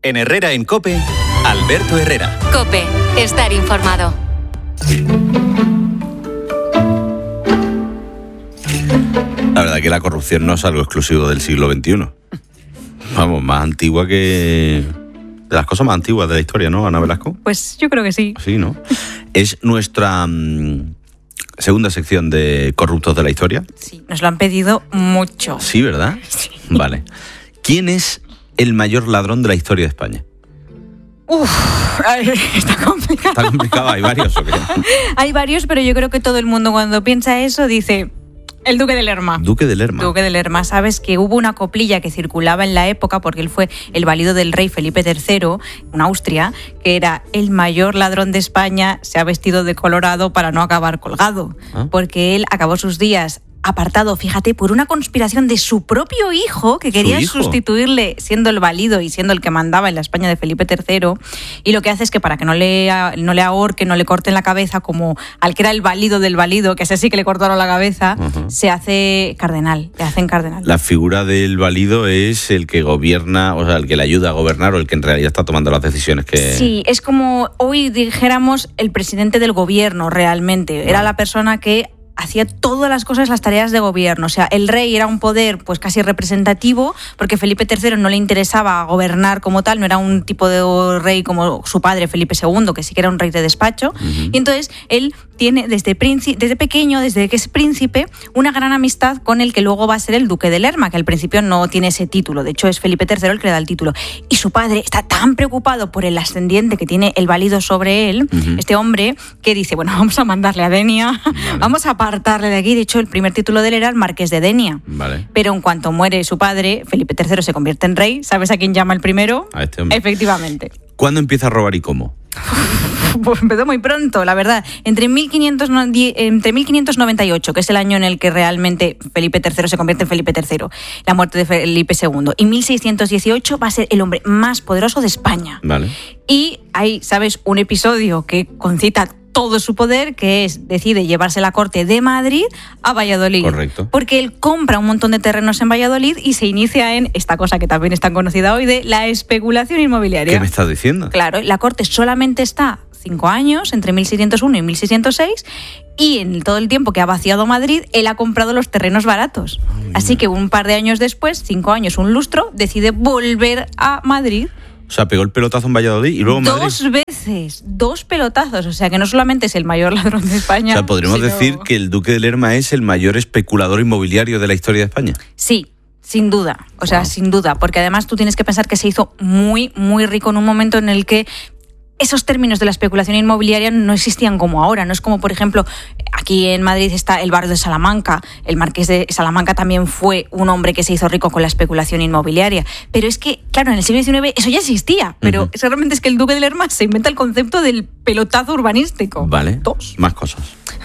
En Herrera en COPE, Alberto Herrera. COPE, estar informado. La verdad que la corrupción no es algo exclusivo del siglo XXI. Vamos, más antigua que... de las cosas más antiguas de la historia, ¿no, Ana Velasco? Pues yo creo que sí. Sí, ¿no? Es nuestra segunda sección de corruptos de la historia. Sí, nos lo han pedido mucho. Sí, ¿verdad? Sí. Vale. ¿Quién es el mayor ladrón de la historia de España? Está complicado. ¿Está complicado? ¿Hay varios o qué? Hay varios, pero yo creo que todo el mundo cuando piensa eso dice... El Duque de Lerma. Duque de Lerma. Duque de Lerma. Sabes que hubo una coplilla que circulaba en la época, porque él fue el valido del rey Felipe III, en Austria, que era el mayor ladrón de España, se ha vestido de colorado para no acabar colgado. Porque él acabó sus días apartado, fíjate, por una conspiración de su propio hijo, que quería sustituirle siendo el valido y siendo el que mandaba en la España de Felipe III, y lo que hace es que para que no le ahorquen, no le corten la cabeza, como al que era el valido del valido, que ese sí que le cortaron la cabeza, se hace cardenal, le hacen cardenal. La figura del valido es el que gobierna, o sea, el que le ayuda a gobernar o el que en realidad está tomando las decisiones que... Sí, es como hoy dijéramos el presidente del gobierno realmente, era la persona que hacía todas las cosas, las tareas de gobierno. O sea, el rey era un poder pues casi representativo, porque Felipe III no le interesaba gobernar como tal, no era un tipo de rey como su padre Felipe II, que sí que era un rey de despacho. Y entonces él tiene desde pequeño, desde que es príncipe, una gran amistad con el que luego va a ser el Duque de Lerma, que al principio no tiene ese título. De hecho, es Felipe III el que le da el título. Y su padre está tan preocupado por el ascendiente que tiene el valido sobre él, este hombre, que dice, bueno, vamos a mandarle a Denia, vamos a apartarle de aquí. De hecho, el primer título de él era el Marqués de Denia. Vale. Pero en cuanto muere su padre, Felipe III se convierte en rey. ¿Sabes a quién llama el primero? A este hombre. Efectivamente. ¿Cuándo empieza a robar y cómo? Pues empezó muy pronto, la verdad. Entre 1598, que es el año en el que realmente Felipe III se convierte en Felipe III, la muerte de Felipe II, y 1618 va a ser el hombre más poderoso de España. Vale. Y hay, ¿sabes?, un episodio que concita todo su poder, que es, decide llevarse la corte de Madrid a Valladolid. Correcto. Porque él compra un montón de terrenos en Valladolid y se inicia en esta cosa que también es tan conocida hoy de la especulación inmobiliaria. ¿Qué me estás diciendo? Claro, la corte solamente está 5 años, entre 1601 y 1606, y en todo el tiempo que ha vaciado Madrid, él ha comprado los terrenos baratos. Así que un par de años después, 5 años, un lustro, decide volver a Madrid. O sea, pegó el pelotazo en Valladolid y luego en Madrid. 2 veces, 2 pelotazos. O sea, que no solamente es el mayor ladrón de España. O sea, podríamos decir que el Duque de Lerma es el mayor especulador inmobiliario de la historia de España. Sí, sin duda. O sea, sin duda. Porque además tú tienes que pensar que se hizo muy, muy rico en un momento en el que esos términos de la especulación inmobiliaria no existían como ahora. No es como, por ejemplo, aquí en Madrid está el barrio de Salamanca. El marqués de Salamanca también fue un hombre que se hizo rico con la especulación inmobiliaria. Pero es que, claro, en el siglo XIX eso ya existía. Pero realmente es que el Duque de Lerma se inventa el concepto del pelotazo urbanístico. Vale, más cosas.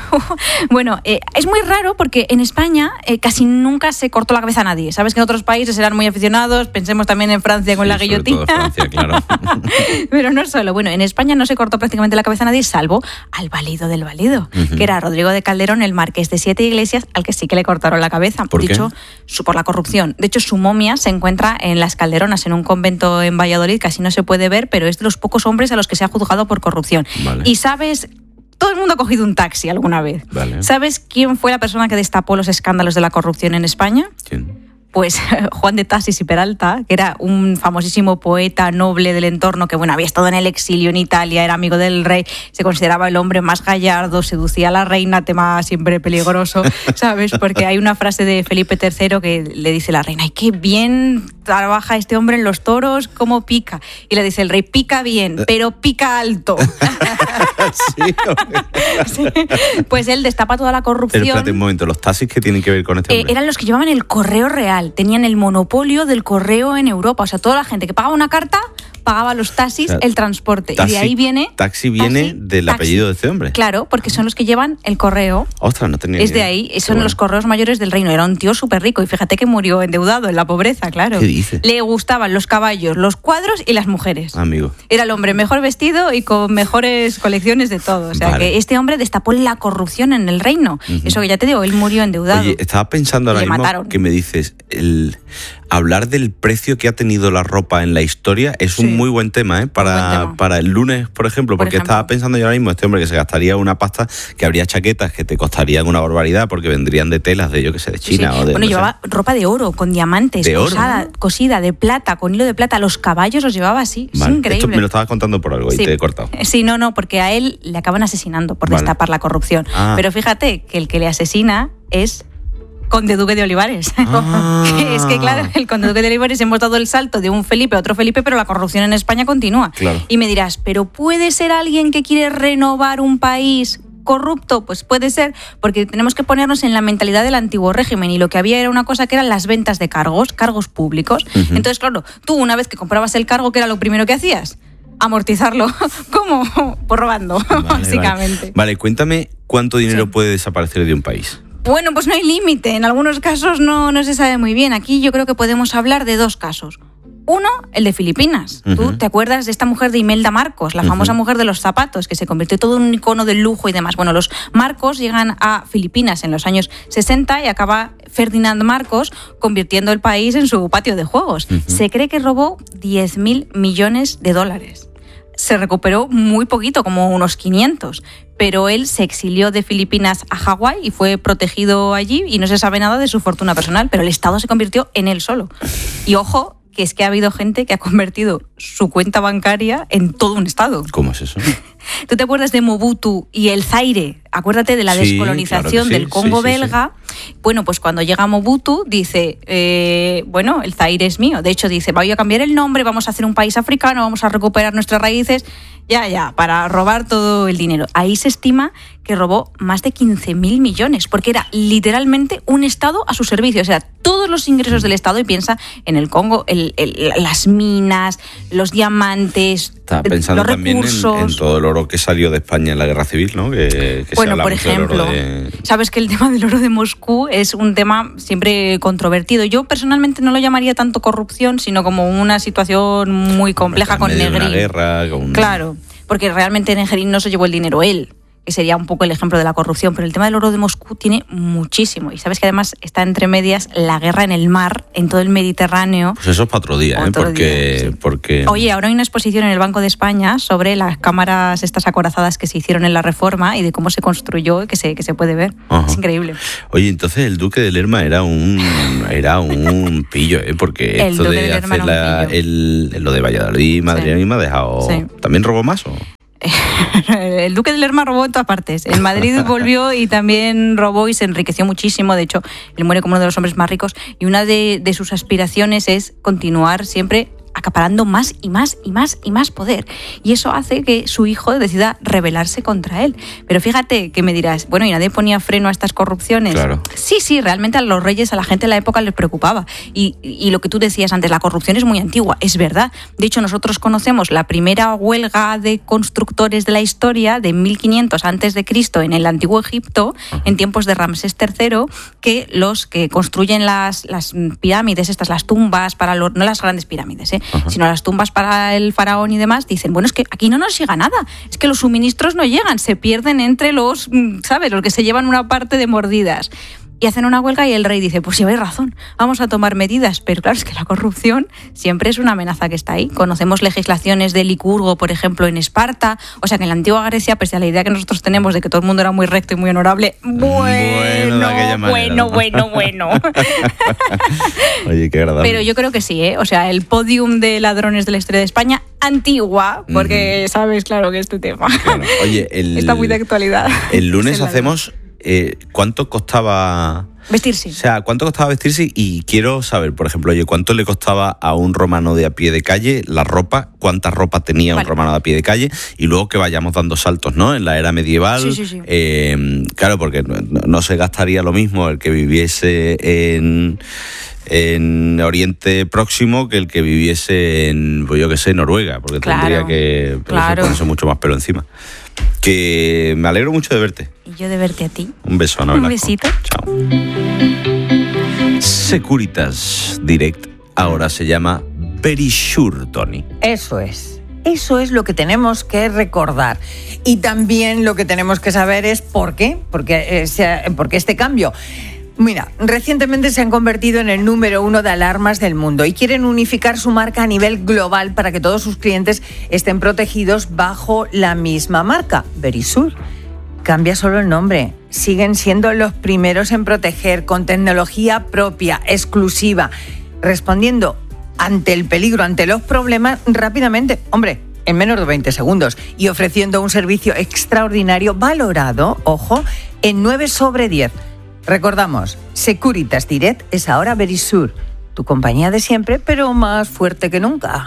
Bueno, es muy raro porque en España casi nunca se cortó la cabeza a nadie. Sabes que en otros países eran muy aficionados, pensemos también en Francia con la guillotina. Sobre todo Francia, claro. Pero no solo, bueno, en España no se cortó prácticamente la cabeza a nadie, salvo al valido del valido, que era Rodrigo de Calderón, el marqués de Siete Iglesias, al que sí que le cortaron la cabeza. ¿Por qué? Por la corrupción. De hecho, su momia se encuentra en las Calderonas, en un convento en Valladolid, casi no se puede ver, pero es de los pocos hombres a los que se ha juzgado por corrupción. Vale. Y sabes... Todo el mundo ha cogido un taxi alguna vez. Vale. ¿Sabes quién fue la persona que destapó los escándalos de la corrupción en España? ¿Quién? Pues Juan de Tassis y Peralta, que era un famosísimo poeta noble del entorno que, bueno, había estado en el exilio en Italia, era amigo del rey, se consideraba el hombre más gallardo, seducía a la reina, tema siempre peligroso, ¿sabes? Porque hay una frase de Felipe III que le dice la reina, ¡ay, qué bien trabaja este hombre en los toros, cómo pica! Y le dice el rey, pica bien, pero pica alto. Sí. Pues él destapa toda la corrupción. Pero espérate un momento, ¿los taxis qué tienen que ver con este hombre? Eran los que llevaban el correo real. Tenían el monopolio del correo en Europa. O sea, toda la gente que pagaba una carta pagaba los taxis, o sea, el transporte. Y de ahí viene... Taxi viene del apellido de este hombre. Claro, porque son los que llevan el correo. Ostras, no tenía ni idea. Es de ahí, son los correos mayores del reino. Era un tío súper rico y fíjate que murió endeudado en la pobreza, claro. ¿Qué dices? Le gustaban los caballos, los cuadros y las mujeres. Amigo. Era el hombre mejor vestido y con mejores colecciones de todo. O sea, que este hombre destapó la corrupción en el reino. Eso que ya te digo, él murió endeudado. Oye, estaba pensando ahora mismo mataron. Que me dices, hablar del precio que ha tenido la ropa en la historia es un muy buen tema, para el lunes, por ejemplo, porque estaba pensando yo ahora mismo, este hombre que se gastaría una pasta, que habría chaquetas que te costarían una barbaridad porque vendrían de telas de, yo que sé, de China. O de, bueno, llevaba ropa de oro, con diamantes, cosida, de plata, con hilo de plata. Los caballos los llevaba así, es increíble. Esto me lo estabas contando por algo y te he cortado. Sí, no, porque a él le acaban asesinando por destapar la corrupción. Pero fíjate que el que le asesina es Conde Duque de Olivares. Es que, claro, el Conde Duque de Olivares, hemos dado el salto de un Felipe a otro Felipe, pero la corrupción en España continúa. Claro. Y me dirás, ¿pero puede ser alguien que quiere renovar un país corrupto? Pues puede ser, porque tenemos que ponernos en la mentalidad del antiguo régimen, y lo que había era una cosa que eran las ventas de cargos públicos. Entonces, claro, tú una vez que comprabas el cargo, ¿qué era lo primero que hacías? Amortizarlo. ¿Cómo? Pues robando, básicamente. Vale, cuéntame cuánto dinero puede desaparecer de un país. Bueno, pues no hay límite. En algunos casos no se sabe muy bien. Aquí yo creo que podemos hablar de 2 casos. Uno, el de Filipinas. ¿Tú te acuerdas de esta mujer de Imelda Marcos, la famosa mujer de los zapatos, que se convirtió todo en un icono del lujo y demás? Bueno, los Marcos llegan a Filipinas en los años 60 y acaba Ferdinand Marcos convirtiendo el país en su patio de juegos. Se cree que robó $10.000 millones. Se recuperó muy poquito, como unos 500, pero él se exilió de Filipinas a Hawái y fue protegido allí y no se sabe nada de su fortuna personal, pero el Estado se convirtió en él solo. Y ojo, que es que ha habido gente que ha convertido su cuenta bancaria en todo un Estado. ¿Cómo es eso? ¿Tú te acuerdas de Mobutu y el Zaire? Acuérdate de la descolonización del Congo belga. Bueno, pues cuando llega Mobutu dice, el Zaire es mío. De hecho dice, voy a cambiar el nombre, vamos a hacer un país africano, vamos a recuperar nuestras raíces, para robar todo el dinero. Ahí se estima que robó más de 15.000 millones, porque era literalmente un Estado a su servicio. O sea, todos los ingresos del Estado, y piensa en el Congo, las minas, los diamantes, estaba pensando los recursos. También en todo el oro que salió de España en la Guerra Civil, ¿no? Que bueno, por ejemplo, sabes que el tema del oro de Moscú es un tema siempre controvertido. Yo personalmente no lo llamaría tanto corrupción, sino como una situación muy compleja con Negrín. Una guerra, Claro, porque realmente Negrín no se llevó el dinero él, que sería un poco el ejemplo de la corrupción, pero el tema del oro de Moscú tiene muchísimo. Y sabes que además está entre medias la guerra en el mar, en todo el Mediterráneo. Pues eso es para otro día, porque... Oye, ahora hay una exposición en el Banco de España sobre las cámaras estas acorazadas que se hicieron en la Reforma y de cómo se construyó, que se puede ver. Es increíble. Oye, entonces el Duque de Lerma era un pillo, porque el esto de hacer lo de Valladolid, Madrid, a mí me ha dejado... Sí. ¿También robó más o...? El Duque de Lerma robó en todas partes. En Madrid volvió y también robó y se enriqueció muchísimo. De hecho, él muere como uno de los hombres más ricos y una de sus aspiraciones es continuar siempre acaparando más y más y más y más poder. Y eso hace que su hijo decida rebelarse contra él. Pero fíjate que me dirás, bueno, ¿y nadie ponía freno a estas corrupciones? Claro. Sí, realmente a los reyes, a la gente de la época les preocupaba. Y lo que tú decías antes, la corrupción es muy antigua, es verdad. De hecho, nosotros conocemos la primera huelga de constructores de la historia de 1500 a.C. en el Antiguo Egipto, en tiempos de Ramsés III, que los que construyen las pirámides, las tumbas, no las grandes pirámides, sino las tumbas para el faraón y demás, dicen, bueno, es que aquí no nos llega nada, es que los suministros no llegan, se pierden entre los que se llevan una parte de mordidas. Y hacen una huelga y el rey dice, pues lleváis razón, vamos a tomar medidas. Pero claro, es que la corrupción siempre es una amenaza que está ahí. Conocemos legislaciones de Licurgo, por ejemplo, en Esparta. O sea que en la antigua Grecia, pese a la idea que nosotros tenemos de que todo el mundo era muy recto y muy honorable, bueno. Oye, qué agradable. Pero yo creo que sí, O sea, el podium de ladrones de la historia de España, antigua, porque sabes, claro, que este tema Oye, está muy de actualidad. El lunes hacemos... ¿cuánto costaba vestirse? O sea, ¿cuánto costaba vestirse? Y quiero saber, por ejemplo, oye, ¿cuánto le costaba a un romano de a pie de calle la ropa? ¿Cuánta ropa tenía un romano de a pie de calle? Y luego que vayamos dando saltos, ¿no? En la era medieval. Sí. Claro, porque no se gastaría lo mismo el que viviese en Oriente Próximo que el que viviese en, pues yo que sé, Noruega, porque tendría que ponerse mucho más pelo encima. Que me alegro mucho de verte. Y yo de verte a ti. Un beso, Ana Velasco. Un besito. Chao. Securitas Direct ahora se llama Verisure, Tony. Eso es lo que tenemos que recordar. Y también lo que tenemos que saber es por qué. Porque este cambio. Mira, recientemente se han convertido en el número 1 de alarmas del mundo y quieren unificar su marca a nivel global para que todos sus clientes estén protegidos bajo la misma marca, Verisur. Cambia solo el nombre. Siguen siendo los primeros en proteger con tecnología propia, exclusiva, respondiendo ante el peligro, ante los problemas rápidamente. Hombre, en menos de 20 segundos y ofreciendo un servicio extraordinario valorado, ojo, en 9 sobre 10. Recordamos, Securitas Direct es ahora Verisur, tu compañía de siempre, pero más fuerte que nunca.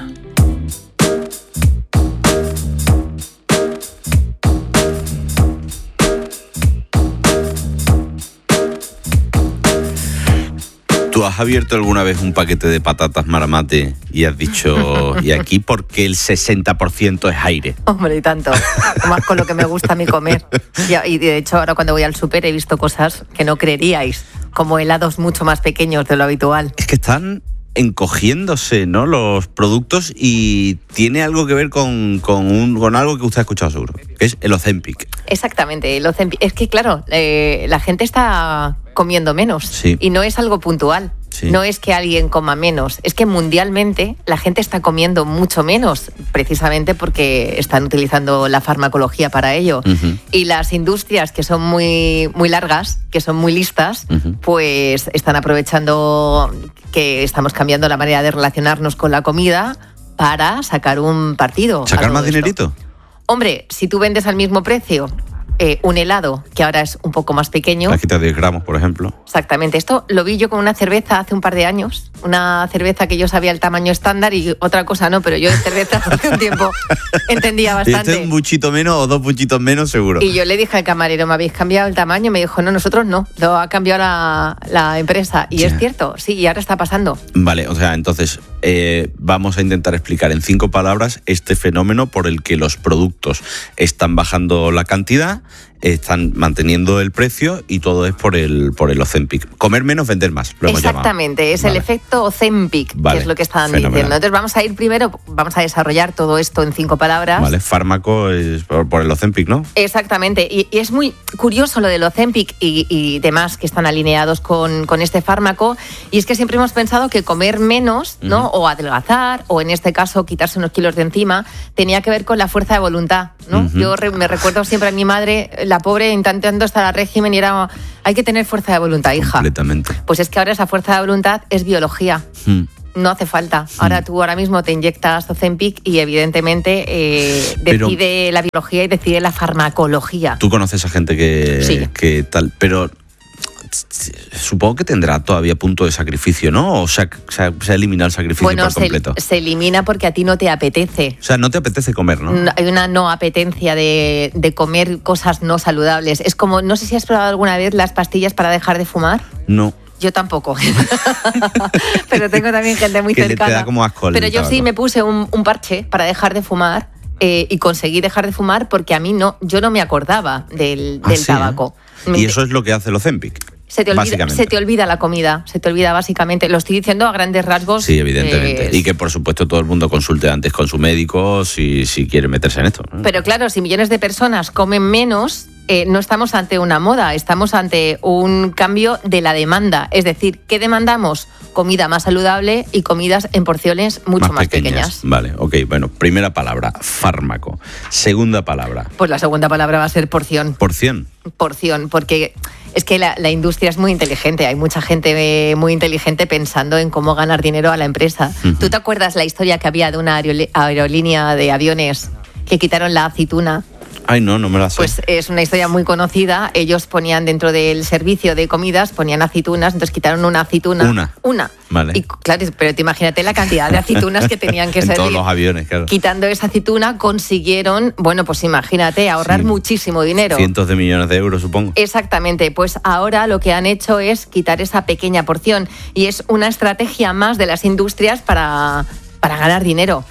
¿Tú has abierto alguna vez un paquete de patatas Maramate y has dicho, ¿y aquí por qué el 60% es aire? Hombre, y tanto. Más con lo que me gusta a mí comer. Y de hecho, ahora cuando voy al súper he visto cosas que no creeríais, como helados mucho más pequeños de lo habitual. Es que están encogiéndose, ¿no?, los productos, y tiene algo que ver con algo que usted ha escuchado seguro, que es el Ozempic. Exactamente, el Ozempic. Es que claro, la gente está comiendo menos, sí, y no es algo puntual. Sí. No es que alguien coma menos, es que mundialmente la gente está comiendo mucho menos, precisamente porque están utilizando la farmacología para ello. Uh-huh. Y las industrias que son muy, muy largas, que son muy listas, uh-huh, pues están aprovechando que estamos cambiando la manera de relacionarnos con la comida para sacar un partido. ¿Sacar más dinerito? Hombre, si tú vendes al mismo precio un helado, que ahora es un poco más pequeño. Cajita de 10 gramos, por ejemplo. Exactamente. Esto lo vi yo con una cerveza hace un par de años. Una cerveza que yo sabía el tamaño estándar y otra cosa no, pero yo de cerveza hace un tiempo entendía bastante. Y este un buchito menos o 2 buchitos menos, seguro. Y yo le dije al camarero, ¿me habéis cambiado el tamaño? Me dijo, no, nosotros no. Lo ha cambiado la empresa. Y sí, es cierto, sí, y ahora está pasando. Vale, o sea, entonces vamos a intentar explicar en 5 palabras este fenómeno por el que los productos están bajando la cantidad, están manteniendo el precio, y todo es por el Ozempic. Comer menos, vender más, lo hemos llamado. Exactamente, es el efecto Ozempic, vale, que es lo que están fenomenal diciendo. Entonces vamos a ir primero, vamos a desarrollar todo esto en 5 palabras. Vale, fármaco es por el Ozempic, ¿no? Exactamente, y es muy curioso lo del Ozempic y demás que están alineados con este fármaco, y es que siempre hemos pensado que comer menos, ¿no? Uh-huh. O adelgazar, o en este caso quitarse unos kilos de encima, tenía que ver con la fuerza de voluntad, ¿no? Uh-huh. Yo me recuerdo siempre a mi madre, la pobre, intentando estar a régimen, y era, hay que tener fuerza de voluntad, hija. Completamente. Pues es que ahora esa fuerza de voluntad es biología. No hace falta. Ahora tú ahora mismo te inyectas Ozempic y evidentemente decide la biología y decide la farmacología. Tú conoces a gente que tal, pero supongo que tendrá todavía punto de sacrificio, ¿no? O sea, se ha eliminado el sacrificio por completo. Se elimina porque a ti no te apetece. O sea, no te apetece comer, ¿no? Hay una no apetencia de comer cosas no saludables. Es como, no sé si has probado alguna vez las pastillas para dejar de fumar. No. Yo tampoco. Pero tengo también gente muy cercana. Te da como asco. Pero yo sí me puse un parche para dejar de fumar, y conseguí dejar de fumar porque a mí yo no me acordaba del ¿sí? tabaco. Y eso es lo que hace el Ozempic. Se te olvida la comida, se te olvida básicamente. Lo estoy diciendo a grandes rasgos. Sí, evidentemente. Y que por supuesto todo el mundo consulte antes con su médico si quiere meterse en esto. Pero claro, si millones de personas comen menos, no estamos ante una moda, estamos ante un cambio de la demanda. Es decir, ¿qué demandamos? Comida más saludable y comidas en porciones mucho más pequeñas. Vale, ok. Bueno, primera palabra, fármaco. Segunda palabra. Pues la segunda palabra va a ser porción. ¿Porción? Porción, porque es que la industria es muy inteligente. Hay mucha gente muy inteligente pensando en cómo ganar dinero a la empresa. Uh-huh. ¿Tú te acuerdas la historia que había de una aerolínea de aviones que quitaron la aceituna? Ay, no me la sé. Pues es una historia muy conocida. Ellos ponían dentro del servicio de comidas, ponían aceitunas, entonces quitaron una aceituna. Una. Vale. Y claro, pero te imagínate la cantidad de aceitunas que tenían que servir. En todos los aviones, claro. Quitando esa aceituna consiguieron, bueno, pues imagínate, ahorrar muchísimo dinero. Cientos de millones de euros, supongo. Exactamente. Pues ahora lo que han hecho es quitar esa pequeña porción, y es una estrategia más de las industrias para ganar dinero.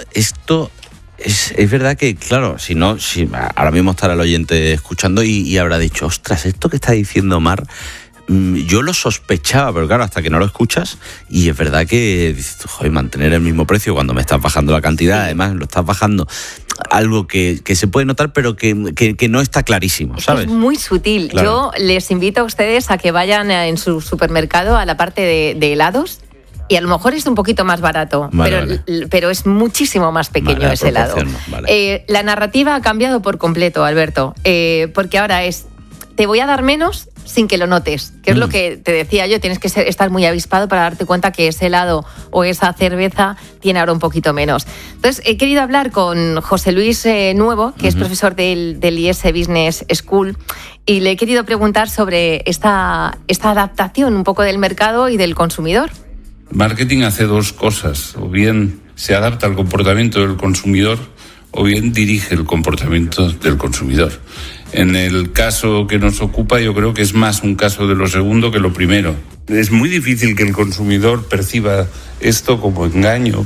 Es verdad que, claro, si ahora mismo estará el oyente escuchando y habrá dicho, ostras, esto que está diciendo Mar, yo lo sospechaba, pero claro, hasta que no lo escuchas, y es verdad que dices, joder, mantener el mismo precio cuando me estás bajando la cantidad, además lo estás bajando algo que se puede notar, pero que no está clarísimo, ¿sabes? Es muy sutil. Claro. Yo les invito a ustedes a que vayan en su supermercado a la parte de helados. Y a lo mejor es un poquito más barato, pero es muchísimo más pequeño ese helado. Vale. La narrativa ha cambiado por completo, Alberto, porque ahora es, te voy a dar menos sin que lo notes, que es lo que te decía yo, tienes que estar muy avispado para darte cuenta que ese helado o esa cerveza tiene ahora un poquito menos. Entonces, he querido hablar con José Luis Nuevo, que es profesor del IES Business School, y le he querido preguntar sobre esta adaptación un poco del mercado y del consumidor. Marketing hace dos cosas, o bien se adapta al comportamiento del consumidor o bien dirige el comportamiento del consumidor. En el caso que nos ocupa, yo creo que es más un caso de lo segundo que lo primero. Es muy difícil que el consumidor perciba esto como engaño.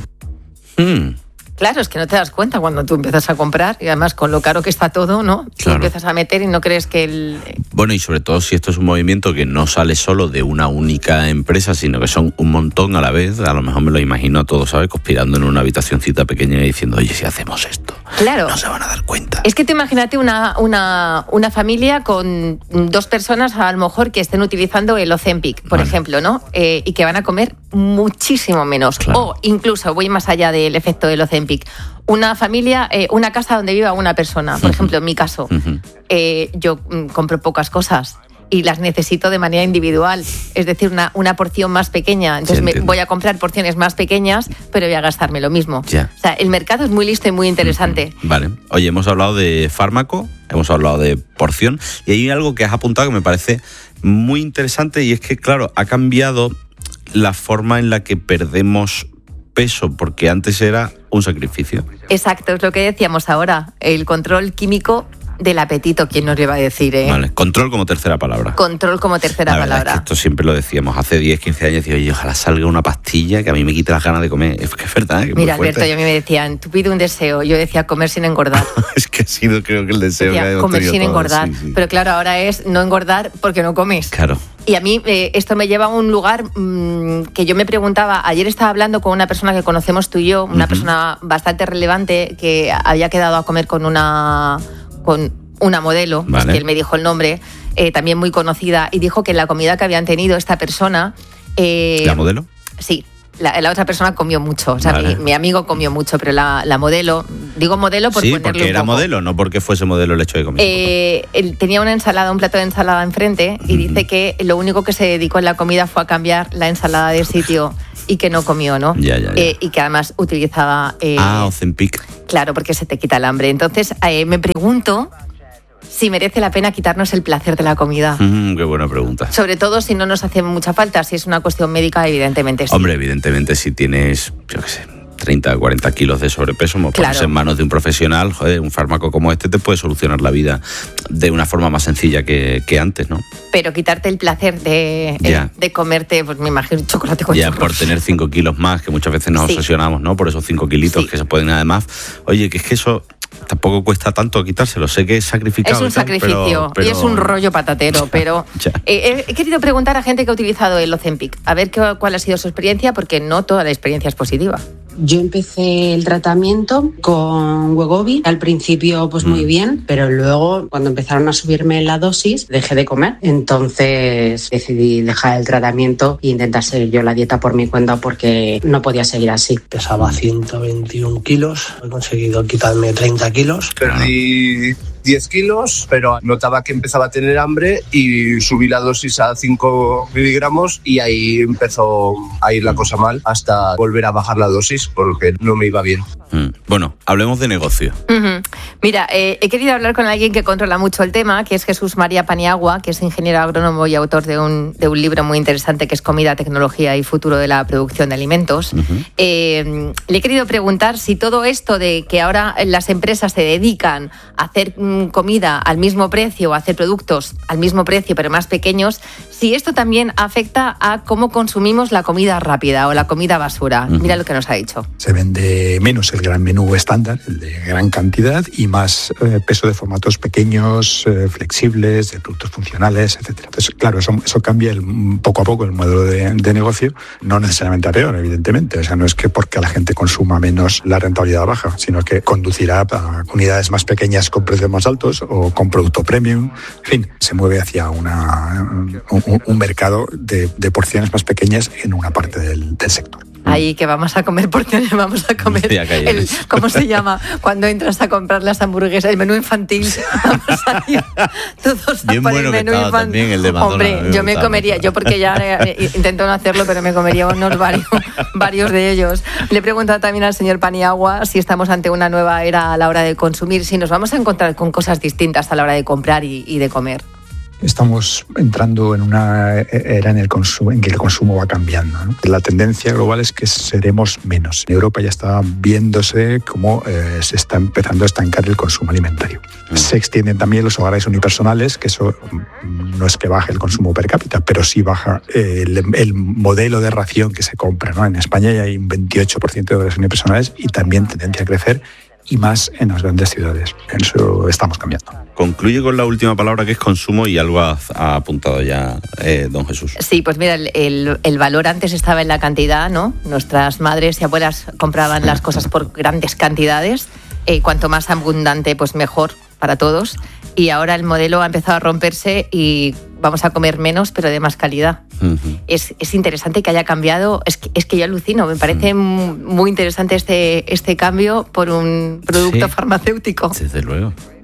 Claro, es que no te das cuenta cuando tú empiezas a comprar y además con lo caro que está todo, ¿no? Tú empiezas a meter y no crees que Bueno, y sobre todo si esto es un movimiento que no sale solo de una única empresa, sino que son un montón a la vez, a lo mejor me lo imagino a todos, ¿sabes? Conspirando en una habitacioncita pequeña y diciendo, oye, si hacemos esto, claro, no se van a dar cuenta. Es que tú imagínate una familia con dos personas a lo mejor que estén utilizando el Ozempic, por ejemplo, ¿no? Y que van a comer muchísimo menos. Claro. O incluso, voy más allá del efecto del Ozempic, una familia, una casa donde viva una persona, por ejemplo, en mi caso, yo compro pocas cosas y las necesito de manera individual, es decir, una porción más pequeña. Entonces voy a comprar porciones más pequeñas, pero voy a gastarme lo mismo. Ya. O sea, el mercado es muy listo y muy interesante. Vale. Oye, hemos hablado de fármaco, hemos hablado de porción, y hay algo que has apuntado que me parece muy interesante, y es que, claro, ha cambiado la forma en la que perdemos peso, porque antes era un sacrificio. Exacto, es lo que decíamos ahora, el control químico del apetito, ¿quién nos iba a decir? Vale, control como tercera palabra. Control como tercera palabra. Es que esto siempre lo decíamos, hace 10, 15 años, decía, oye, ojalá salga una pastilla que a mí me quite las ganas de comer. Es que es verdad. Que mira, Alberto, y a mí me decían, tú pide un deseo. Yo decía, comer sin engordar. Es que ha sido, creo que el deseo decía, que hemos comer sin todos, engordar. Sí. Pero claro, ahora es no engordar porque no comes. Claro. Y a mí esto me lleva a un lugar que yo me preguntaba, ayer estaba hablando con una persona que conocemos tú y yo, una persona bastante relevante que había quedado a comer con una modelo, vale, es que él me dijo el nombre, también muy conocida, y dijo que en la comida que habían tenido esta persona... ¿La modelo? Sí. La otra persona comió mucho, o sea, vale, mi amigo comió mucho, pero la modelo, digo modelo por ponerle un poco. Sí, porque era modelo, no porque fuese modelo el hecho de comer. Él tenía una ensalada, un plato de ensalada enfrente, y dice que lo único que se dedicó en la comida fue a cambiar la ensalada de sitio y que no comió, ¿no? Ya. Y que además utilizaba... Ozempic. Claro, porque se te quita el hambre. Entonces, me pregunto si merece la pena quitarnos el placer de la comida. Qué buena pregunta. Sobre todo si no nos hace mucha falta, si es una cuestión médica, evidentemente sí. Hombre, evidentemente si tienes, yo qué sé, 30 o 40 kilos de sobrepeso, como claro, pones en manos de un profesional, joder, un fármaco como este te puede solucionar la vida de una forma más sencilla que antes, ¿no? Pero quitarte el placer de comerte, pues me imagino, chocolate con churros. Ya, por tener 5 kilos más, que muchas veces nos obsesionamos, ¿no? Por esos 5 kilitos que se pueden además... Oye, que es que eso... Tampoco cuesta tanto quitárselo, sé que es sacrificado. Es un sacrificio y es un rollo patatero, pero he querido preguntar a gente que ha utilizado el Ozempic, a ver cuál ha sido su experiencia, porque no toda la experiencia es positiva. Yo empecé el tratamiento con Wegovy, al principio pues muy bien, pero luego cuando empezaron a subirme la dosis dejé de comer, entonces decidí dejar el tratamiento e intentar seguir yo la dieta por mi cuenta porque no podía seguir así. Pesaba 121 kilos, he conseguido quitarme 30 kilos. Perdí 10 kilos, pero notaba que empezaba a tener hambre y subí la dosis a 5 miligramos y ahí empezó a ir la cosa mal hasta volver a bajar la dosis porque no me iba bien. Bueno, hablemos de negocio. Mira, he querido hablar con alguien que controla mucho el tema, que es Jesús María Paniagua, que es ingeniero agrónomo y autor de un libro muy interesante que es Comida, Tecnología y Futuro de la Producción de Alimentos. Le he querido preguntar si todo esto de que ahora las empresas se dedican a hacer comida al mismo precio, o a hacer productos al mismo precio pero más pequeños, si esto también afecta a cómo consumimos la comida rápida o la comida basura. Mira lo que nos ha dicho. Se vende menos el gran menú estándar, el de gran cantidad, y más peso de formatos pequeños, flexibles, de productos funcionales, etcétera. Entonces, claro, eso cambia poco a poco el modelo de negocio, no necesariamente a peor, evidentemente. O sea, no es que porque la gente consuma menos la rentabilidad baja, sino que conducirá a unidades más pequeñas con precios más altos o con producto premium. En fin, se mueve hacia un mercado de porciones más pequeñas en una parte del sector. Ahí que vamos a comer porciones, vamos a comer ¿cómo se llama? Cuando entras a comprar las hamburguesas, el menú infantil. Vamos a ir todos a por el menú infantil. También el de McDonald's. Hombre, yo me comería, yo porque ya intento no hacerlo, pero me comería unos varios de ellos. Le he preguntado también al señor Paniagua si estamos ante una nueva era a la hora de consumir, si nos vamos a encontrar con cosas distintas a la hora de comprar y de comer. Estamos entrando en una era en que el consumo va cambiando, ¿no? La tendencia global es que seremos menos. En Europa ya está viéndose cómo se está empezando a estancar el consumo alimentario. Se extienden también los hogares unipersonales, que eso no es que baje el consumo per cápita, pero sí baja el modelo de ración que se compra, ¿no? En España ya hay un 28% de hogares unipersonales y también tendencia a crecer, y más en las grandes ciudades. En eso estamos cambiando. Concluye con la última palabra, que es consumo, y algo ha apuntado ya don Jesús. Sí, pues mira, el valor antes estaba en la cantidad, ¿no? Nuestras madres y abuelas compraban las cosas por grandes cantidades. Cuanto más abundante, pues mejor para todos. Y ahora el modelo ha empezado a romperse y vamos a comer menos, pero de más calidad. Uh-huh. Es interesante que haya cambiado. Es que yo alucino. Me parece muy interesante este cambio por un producto farmacéutico. Desde luego.